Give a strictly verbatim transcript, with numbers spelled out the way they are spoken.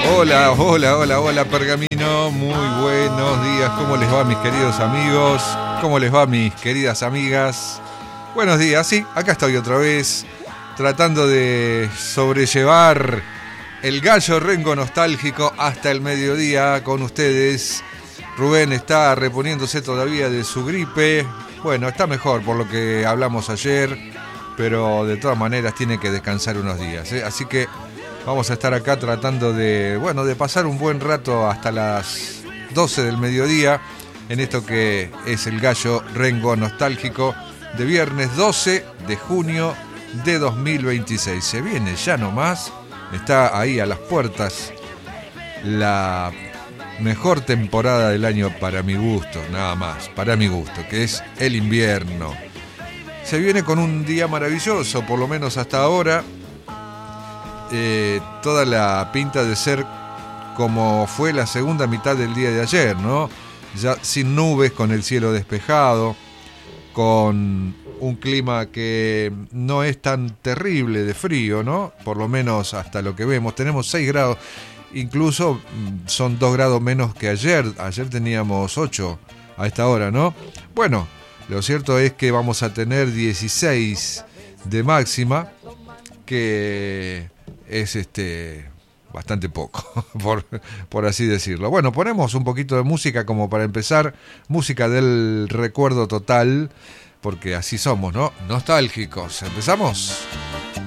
Hola, hola, hola, hola Pergamino, muy buenos días, ¿cómo les va mis queridos amigos? ¿Cómo les va mis queridas amigas? Buenos días, sí, acá estoy otra vez, tratando de sobrellevar el gallo rengo nostálgico hasta el mediodía con ustedes. Rubén está reponiéndose todavía de su gripe, bueno, está mejor por lo que hablamos ayer, pero de todas maneras tiene que descansar unos días, ¿eh? Así que vamos a estar acá tratando de, bueno, de pasar un buen rato hasta las doce del mediodía en esto que es el gallo rengo nostálgico de viernes doce de junio de dos mil veintiséis. Se viene ya nomás, está ahí a las puertas la mejor temporada del año para mi gusto, nada más, para mi gusto, que es el invierno. Se viene con un día maravilloso, por lo menos hasta ahora. Eh, toda la pinta de ser como fue la segunda mitad del día de ayer, ¿no? Ya sin nubes, con el cielo despejado, con un clima que no es tan terrible de frío, ¿no? Por lo menos hasta lo que vemos. Tenemos seis grados, incluso son dos grados menos que ayer. Ayer teníamos ocho a esta hora, ¿no? Bueno, lo cierto es que vamos a tener dieciséis de máxima, que es este bastante poco, por, por así decirlo. Bueno, ponemos un poquito de música como para empezar, música del recuerdo total, porque así somos, ¿no? Nostálgicos. ¿Empezamos?